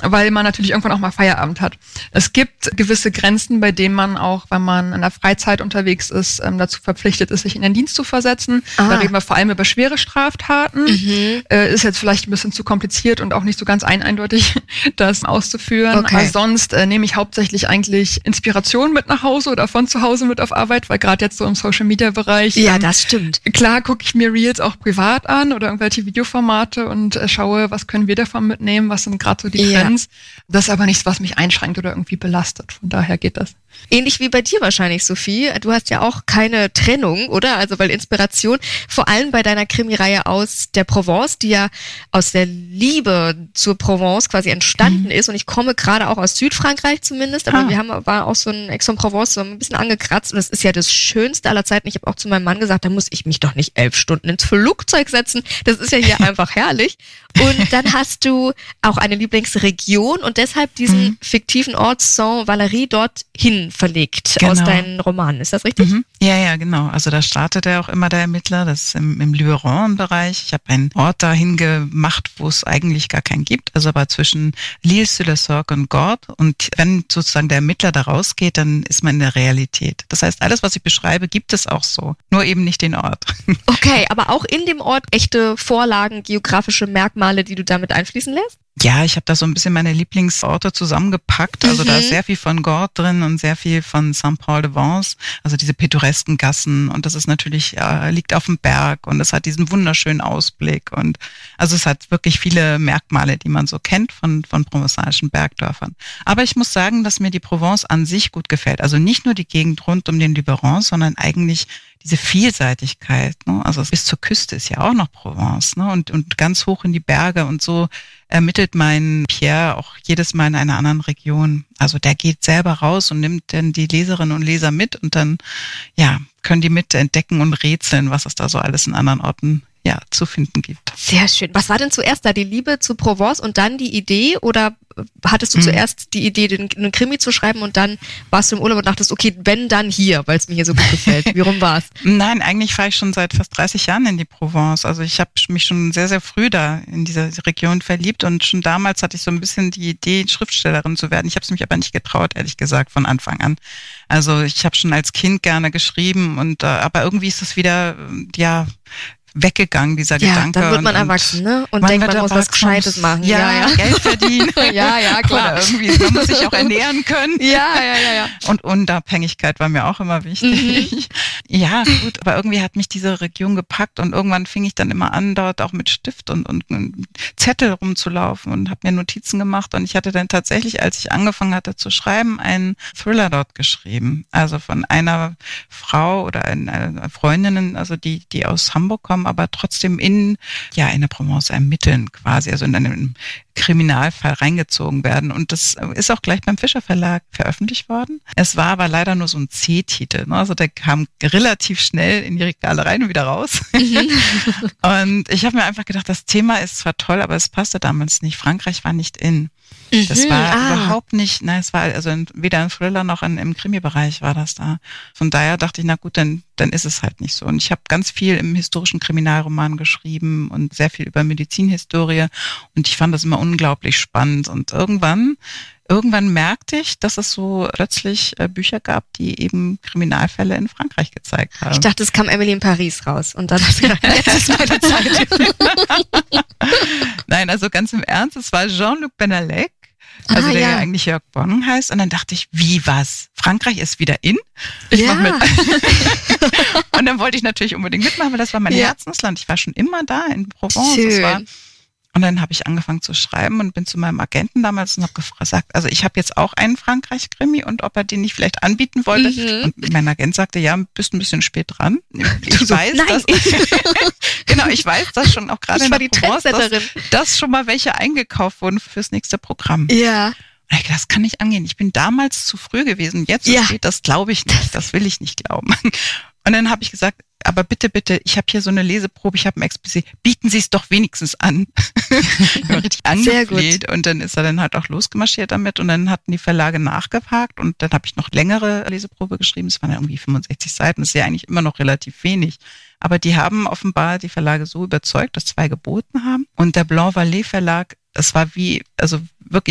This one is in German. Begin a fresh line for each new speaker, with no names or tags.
weil man natürlich irgendwann auch mal Feierabend hat. Es gibt gewisse Grenzen, bei denen man auch, wenn man in der Freizeit unterwegs ist, dazu verpflichtet ist, sich in den Dienst zu versetzen. Da reden wir vor allem über schwere Straftaten. Ist jetzt vielleicht ein bisschen zu kompliziert und auch nicht so ganz eindeutig, das auszuführen.
Okay.
Aber sonst nehme ich hauptsächlich eigentlich Inspiration mit nach Hause oder von zu Hause mit auf Arbeit, weil gerade jetzt so im Social-Media-Bereich.
Ja, das stimmt.
Klar gucke ich mir Reels auch privat an oder irgendwelche Videoformate und schaue, was können wir davon mitnehmen, was sind gerade so die Trends. Das ist aber nichts, was mich einschränkt oder irgendwie belastet. Von daher geht das.
Ähnlich wie bei dir wahrscheinlich, Sophie. Du hast ja auch keine Trennung, oder? Also weil Inspiration, vor allem bei deiner Krimireihe aus der Provence, die ja aus der Liebe zur Provence quasi entstanden ist. Und ich komme gerade auch aus Südfrankreich zumindest, aber war auch so ein Aix-en-Provence so ein bisschen angekratzt. Und das ist ja das Schönste aller Zeiten. Ich habe auch zu meinem Mann gesagt, da muss ich mich doch nicht 11 Stunden ins Flugzeug setzen. Das ist ja hier einfach herrlich. Und dann hast du auch eine Lieblingsregion und deshalb diesen fiktiven Ort Saint-Valery dorthin verlegt aus deinen Romanen. Ist das richtig?
Ja, genau. Also da startet ja auch immer der Ermittler, das ist im Luberon-Bereich. Ich habe einen Ort dahin gemacht, wo es eigentlich gar keinen gibt, also aber zwischen L'Isle-sur-le-Sorgue und Gordes. Und wenn sozusagen der Ermittler da rausgeht, dann ist man in der Realität. Das heißt, alles, was ich beschreibe, gibt es auch so, nur eben nicht den Ort.
Okay, aber auch in dem Ort echte Vorlagen, geografische Merkmale, die du damit einfließen lässt?
Ja, ich habe da so ein bisschen meine Lieblingsorte zusammengepackt. Also da ist sehr viel von Gordes drin und sehr viel von Saint-Paul-de-Vence, also diese pittoresken Gassen. Und das ist natürlich, liegt auf dem Berg und es hat diesen wunderschönen Ausblick. Und also es hat wirklich viele Merkmale, die man so kennt von provenzalischen Bergdörfern. Aber ich muss sagen, dass mir die Provence an sich gut gefällt. Also nicht nur die Gegend rund um den Luberon, sondern eigentlich diese Vielseitigkeit, ne? Also bis zur Küste ist ja auch noch Provence, ne? Und ganz hoch in die Berge und so ermittelt mein Pierre auch jedes Mal in einer anderen Region. Also der geht selber raus und nimmt dann die Leserinnen und Leser mit und dann, ja, können die mit entdecken und rätseln, was es da so alles in anderen Orten zu finden gibt.
Sehr schön. Was war denn zuerst da? Die Liebe zu Provence und dann die Idee? Oder hattest du zuerst die Idee, einen Krimi zu schreiben und dann warst du im Urlaub und dachtest, okay, wenn, dann hier, weil es mir hier so gut gefällt. Wie rum war's?
Nein, eigentlich fahre ich schon seit fast 30 Jahren in die Provence. Also ich habe mich schon sehr, sehr früh da in diese Region verliebt und schon damals hatte ich so ein bisschen die Idee, Schriftstellerin zu werden. Ich habe es mich aber nicht getraut, ehrlich gesagt, von Anfang an. Also ich habe schon als Kind gerne geschrieben und aber irgendwie ist es wieder, weggegangen, dieser Gedanke.
Dann wird man erwachsen, ne? Und denkt, man muss was Gescheites machen.
Ja, Geld verdienen.
ja, klar.
Oder irgendwie, man muss sich auch ernähren können.
Ja.
Und Unabhängigkeit war mir auch immer wichtig. Ja, gut, aber irgendwie hat mich diese Region gepackt und irgendwann fing ich dann immer an, dort auch mit Stift und Zettel rumzulaufen und habe mir Notizen gemacht und ich hatte dann tatsächlich, als ich angefangen hatte zu schreiben, einen Thriller dort geschrieben. Also von einer Frau oder einer Freundin, also die aus Hamburg kommen, aber trotzdem in der Provence ermitteln quasi, also in einen Kriminalfall reingezogen werden. Und das ist auch gleich beim Fischer Verlag veröffentlicht worden. Es war aber leider nur so ein C-Titel. Ne? Also der kam relativ schnell in die Regale rein und wieder raus. Und ich habe mir einfach gedacht, das Thema ist zwar toll, aber es passte damals nicht. Frankreich war nicht in. Das war überhaupt nicht, es war also weder ein Thriller noch im Krimi-Bereich war das da. Von daher dachte ich, na gut, dann ist es halt nicht so. Und ich habe ganz viel im historischen Kriminalroman geschrieben und sehr viel über Medizinhistorie und ich fand das immer unglaublich spannend. Und irgendwann merkte ich, dass es so plötzlich Bücher gab, die eben Kriminalfälle in Frankreich gezeigt haben.
Ich dachte, es kam Emily in Paris raus und dann hast du gedacht, jetzt ist meine Zeit.
Nein, also ganz im Ernst, es war Jean-Luc Benalek, also der ja eigentlich Jörg Bonn heißt. Und dann dachte ich, wie was? Frankreich ist wieder in? Ich mach mit. Und dann wollte ich natürlich unbedingt mitmachen, weil das war mein Herzensland. Ich war schon immer da in Provence.
Schön.
Und dann habe ich angefangen zu schreiben und bin zu meinem Agenten damals und habe gesagt, also ich habe jetzt auch einen Frankreich-Krimi und ob er den nicht vielleicht anbieten wollte. Und mein Agent sagte, ja, bist ein bisschen spät dran. Ich weiß, dass schon auch gerade in der Provence, dass schon mal welche eingekauft wurden fürs nächste Programm.
Ja.
Das kann nicht angehen. Ich bin damals zu früh gewesen. Jetzt so spät, das glaube ich nicht. Das will ich nicht glauben. Und dann habe ich gesagt, aber bitte, ich habe hier so eine Leseprobe, ich habe ein Exposé, bieten Sie es doch wenigstens an. Ich war richtig angefleht und dann ist er dann halt auch losgemarschiert damit und dann hatten die Verlage nachgehakt und dann habe ich noch längere Leseprobe geschrieben, es waren ja irgendwie 65 Seiten, das ist ja eigentlich immer noch relativ wenig. Aber die haben offenbar die Verlage so überzeugt, dass 2 geboten haben und der Blanc-Vallée Verlag, es war wirklich